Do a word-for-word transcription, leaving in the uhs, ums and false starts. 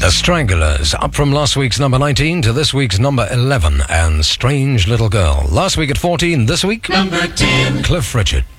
The Stranglers, up from last week's number nineteen to this week's number eleven, and Strange Little Girl. Last week at fourteen, this week, number ten. Cliff Richard.